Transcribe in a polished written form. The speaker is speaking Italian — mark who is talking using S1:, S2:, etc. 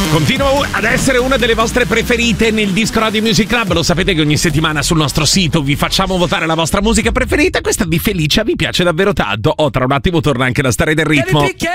S1: Continuo ad essere una delle vostre preferite nel Disco Radio Music Club. Lo sapete che ogni settimana sul nostro sito vi facciamo votare la vostra musica preferita. Questa di Felicia vi piace davvero tanto. Tra un attimo torna anche la storia del ritmo.